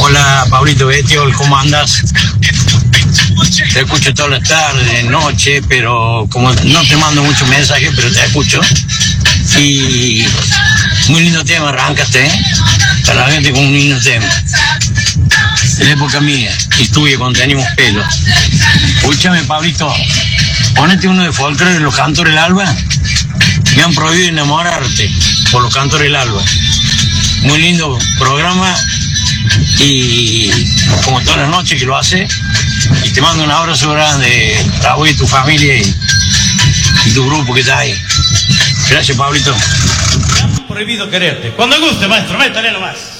Hola, Pablito Betiol, ¿cómo andas? Te escucho todas las tardes, noche, pero como no te mando muchos mensajes, pero te escucho. Y muy lindo tema, arrancaste, ¿eh? Para la gente con un lindo tema. En la época mía, y tuya, cuando teníamos pelo. Escúchame, Pablito, ponete uno de folclore de los Cantores del Alba. Me han prohibido enamorarte por los Cantores del Alba. Muy lindo programa, y como todas las noches que lo hace, y te mando un abrazo grande a vos y tu familia y tu grupo que está ahí. Gracias, Pablito. Prohibido quererte. Cuando guste, maestro, métale nomás.